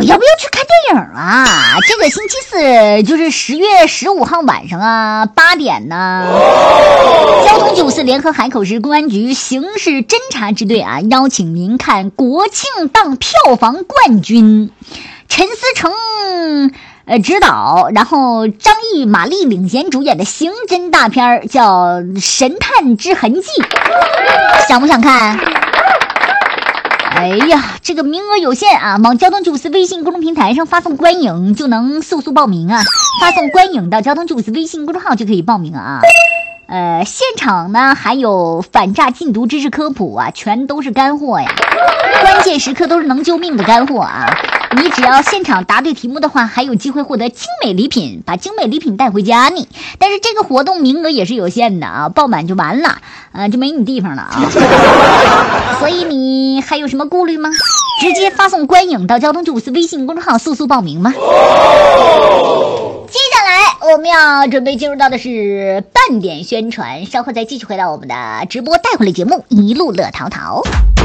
要不要去看电影啊？这个星期四就是10月15号晚上啊，8点呢。交通94联合海口市公安局刑事侦查支队啊，邀请您看国庆档票房冠军陈思诚执导，然后张译、马丽领衔主演的刑侦大片叫《神探之痕迹》，想不想看？哎呀，这个名额有限啊！往交通94微信公众平台上发送观影就能速速报名啊！发送观影到交通94微信公众号就可以报名啊！现场呢还有反诈禁毒知识科普啊，全都是干货呀！关键时刻都是能救命的干货啊！你只要现场答对题目的话，还有机会获得精美礼品，把精美礼品带回家呢。但是这个活动名额也是有限的啊，报满就完了，就没你地方了啊。所以你还有什么顾虑吗？直接发送观影到交通94微信公众号，速速报名吧。接下来我们要准备进入到的是半点宣传，稍后再继续回到我们的直播带回来节目，一路乐淘淘。